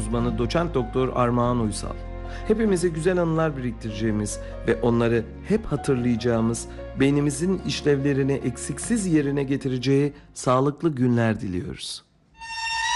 uzmanı Doçent Doktor Armağan Uysal. Hepimize güzel anılar biriktireceğimiz ve onları hep hatırlayacağımız, beynimizin işlevlerini eksiksiz yerine getireceği sağlıklı günler diliyoruz.